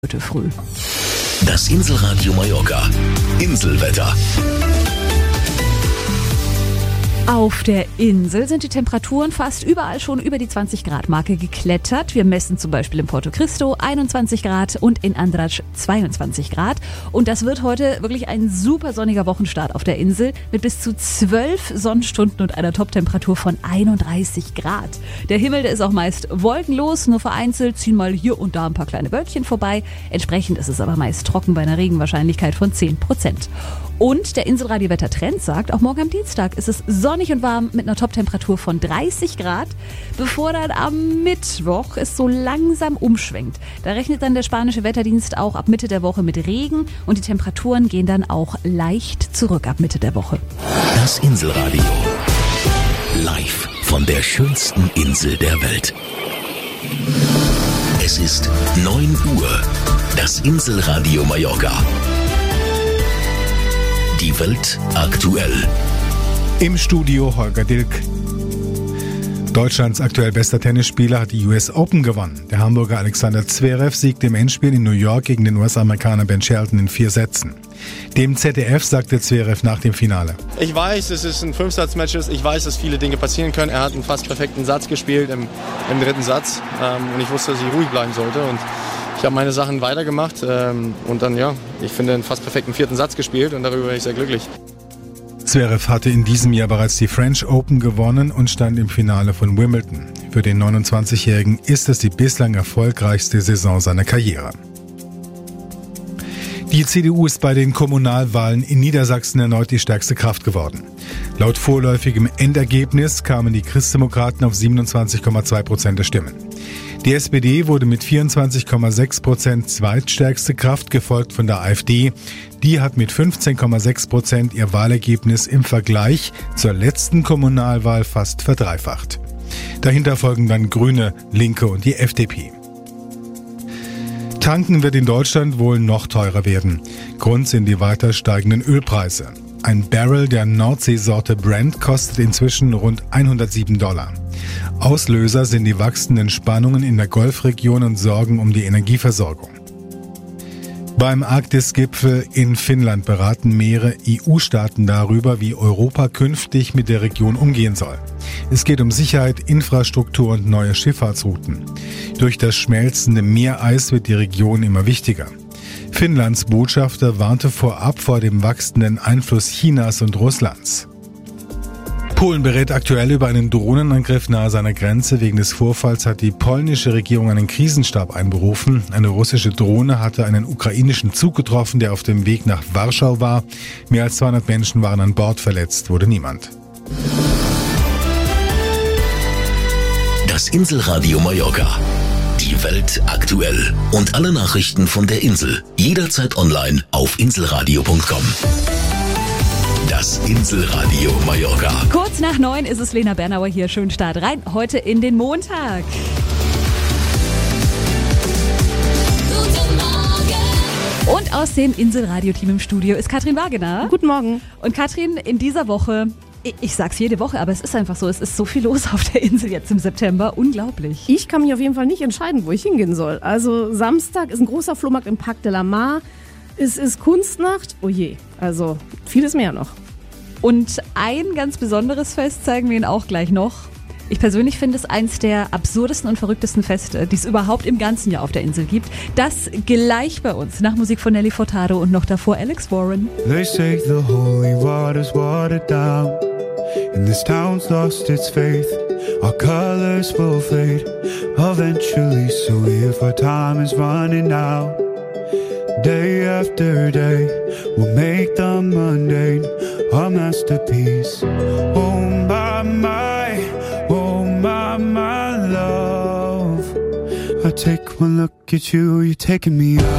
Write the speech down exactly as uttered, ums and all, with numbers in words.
Heute früh. Das Inselradio Mallorca. Inselwetter. Auf der Insel sind die Temperaturen fast überall schon über die zwanzig Grad Marke geklettert. Wir messen zum Beispiel in Porto Cristo einundzwanzig Grad und in Andratx zweiundzwanzig Grad. Und das wird heute wirklich ein super sonniger Wochenstart auf der Insel mit bis zu zwölf Sonnenstunden und einer Toptemperatur von einunddreißig Grad. Der Himmel, der ist auch meist wolkenlos, nur vereinzelt ziehen mal hier und da ein paar kleine Wölkchen vorbei. Entsprechend ist es aber meist trocken bei einer Regenwahrscheinlichkeit von zehn Prozent. Und der Inselradio-Wettertrend sagt, auch morgen am Dienstag ist es sonnig und warm mit einer Toptemperatur von dreißig Grad, bevor dann am Mittwoch es so langsam umschwenkt. Da rechnet dann der spanische Wetterdienst auch ab Mitte der Woche mit Regen und die Temperaturen gehen dann auch leicht zurück ab Mitte der Woche. Das Inselradio. Live von der schönsten Insel der Welt. Es ist neun Uhr. Das Inselradio Mallorca. Die Welt aktuell. Im Studio Holger Dilk. Deutschlands aktuell bester Tennisspieler hat die U S Open gewonnen. Der Hamburger Alexander Zverev siegte im Endspiel in New York gegen den U S-Amerikaner Ben Shelton in vier Sätzen. Dem Z D F sagte Zverev nach dem Finale: Ich weiß, es ist ein Fünfsatz-Match. Ich weiß, dass viele Dinge passieren können. Er hat einen fast perfekten Satz gespielt im, im dritten Satz. Ähm, und ich wusste, dass ich ruhig bleiben sollte. Und ich habe meine Sachen weitergemacht. Ähm, und dann, ja, ich finde, einen fast perfekten vierten Satz gespielt. Und darüber bin ich sehr glücklich. Zverev hatte in diesem Jahr bereits die French Open gewonnen und stand im Finale von Wimbledon. Für den neunundzwanzigjährigen ist es die bislang erfolgreichste Saison seiner Karriere. Die C D U ist bei den Kommunalwahlen in Niedersachsen erneut die stärkste Kraft geworden. Laut vorläufigem Endergebnis kamen die Christdemokraten auf siebenundzwanzig Komma zwei Prozent der Stimmen. Die S P D wurde mit vierundzwanzig Komma sechs Prozent zweitstärkste Kraft, gefolgt von der AfD. Die hat mit fünfzehn Komma sechs Prozent ihr Wahlergebnis im Vergleich zur letzten Kommunalwahl fast verdreifacht. Dahinter folgen dann Grüne, Linke und die F D P. Tanken wird in Deutschland wohl noch teurer werden. Grund sind die weiter steigenden Ölpreise. Ein Barrel der Nordseesorte Brent kostet inzwischen rund hundertsieben Dollar. Auslöser sind die wachsenden Spannungen in der Golfregion und Sorgen um die Energieversorgung. Beim Arktis-Gipfel in Finnland beraten mehrere E U-Staaten darüber, wie Europa künftig mit der Region umgehen soll. Es geht um Sicherheit, Infrastruktur und neue Schifffahrtsrouten. Durch das schmelzende Meereis wird die Region immer wichtiger. Finnlands Botschafter warnte vorab vor dem wachsenden Einfluss Chinas und Russlands. Polen berät aktuell über einen Drohnenangriff nahe seiner Grenze. Wegen des Vorfalls hat die polnische Regierung einen Krisenstab einberufen. Eine russische Drohne hatte einen ukrainischen Zug getroffen, der auf dem Weg nach Warschau war. Mehr als zweihundert Menschen waren an Bord, verletzt wurde niemand. Das Inselradio Mallorca. Die Welt aktuell. Und alle Nachrichten von der Insel. Jederzeit online auf inselradio punkt com. Das Inselradio Mallorca. Kurz nach neun ist es, Lena Bernauer hier. Schönen Start rein. Heute in den Montag. Guten Morgen. Und aus dem Inselradio-Team im Studio ist Katrin Wagener. Guten Morgen. Und Katrin, in dieser Woche, ich sag's jede Woche, aber es ist einfach so, es ist so viel los auf der Insel jetzt im September. Unglaublich. Ich kann mich auf jeden Fall nicht entscheiden, wo ich hingehen soll. Also Samstag ist ein großer Flohmarkt im Parc de la Mar. Es ist Kunstnacht. Oh je, also vieles mehr noch. Und ein ganz besonderes Fest zeigen wir Ihnen auch gleich noch. Ich persönlich finde es eins der absurdesten und verrücktesten Feste, die es überhaupt im ganzen Jahr auf der Insel gibt. Das gleich bei uns, nach Musik von Nelly Furtado und noch davor Alex Warren. They say the holy water's watered down, and this town's lost its faith. Our colors will fade eventually, so if our time is running out, day after day, we'll make the mundane a masterpiece. Oh my, my, oh my, my love. I take one look at you, you're taking me out.